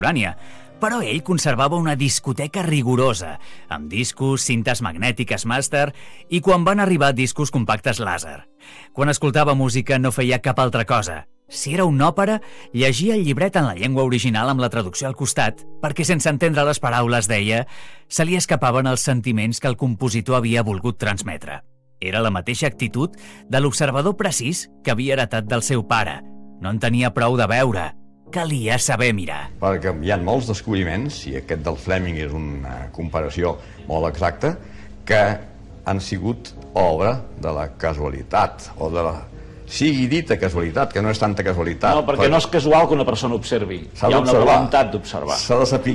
contemporània, però ell conservava una discoteca rigorosa, amb discos, cintes magnètiques màster i quan van arribar discos compactes làser. Quan escoltava música no feia cap altra cosa. Si era una òpera, llegia el llibret en la llengua original amb la traducció al costat, perquè sense entendre les paraules, deia, se li escapaven els sentiments que el compositor havia volgut transmetre. Era la mateixa actitud de l'observador precís que havia heretat del seu pare. No en tenia prou de veure, calia saber mirar. Perquè hi ha molts descobriments, i aquest del Fleming és una comparació molt exacta, que han sigut obra de la casualitat, o de la sigui dita casualitat, que no és tanta casualitat. No, perquè no és casual que una persona observi. Hi ha una voluntat d'observar. S'ha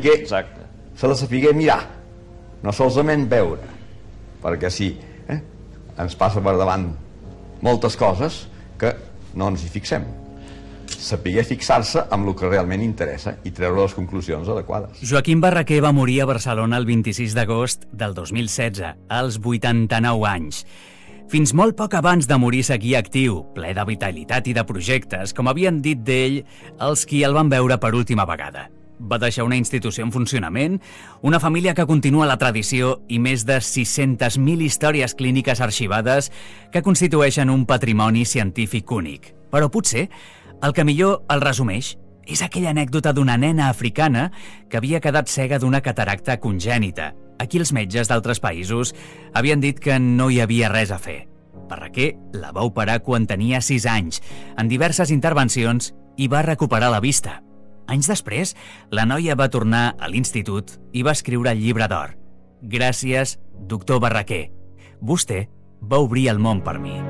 de saber mirar, no solament veure, perquè si ens passa per davant moltes coses que no ens hi fixem. Saber fixar-se amb el que realment interessa i treure les conclusions adequades. Joaquim Barraquer va morir a Barcelona el 26 d'agost del 2016, als 89 anys. Fins molt poc abans de morir seguia actiu, ple de vitalitat i de projectes, com havien dit d'ell els qui el van veure per última vegada. Va deixar una institució en funcionament, una família que continua la tradició i més de 600.000 històries clíniques arxivades que constitueixen un patrimoni científic únic. Però potser el que millor el resumeix és aquella anècdota d'una nena africana que havia quedat cega d'una cataracta congènita. Aquí els metges d'altres països havien dit que no hi havia res a fer. Barraquer la va operar quan tenia 6 anys, en diverses intervencions, i va recuperar la vista. Anys després, la noia va tornar a l'institut i va escriure el llibre d'or. Gràcies, doctor Barraquer. Vostè va obrir el món per mi.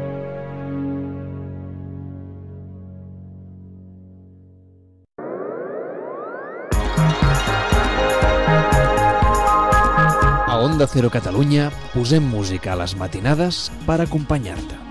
A Onda Cero Catalunya posem música a les matinades per acompanyar-te.